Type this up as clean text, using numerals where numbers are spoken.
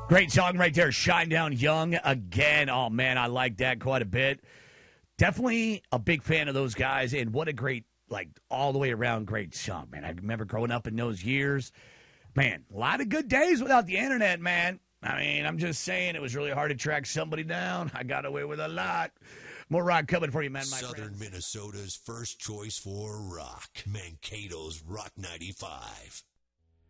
Great song right there, Shine Down Young again. Oh, man, I like that quite a bit. Definitely a big fan of those guys, and what a great, like, all the way around great song, man. I remember growing up in those years. Man, a lot of good days without the internet, man. I mean, I'm just saying it was really hard to track somebody down. I got away with a lot. More rock coming for you, man, my Southern friends. Minnesota's first choice for rock. Mankato's Rock 95.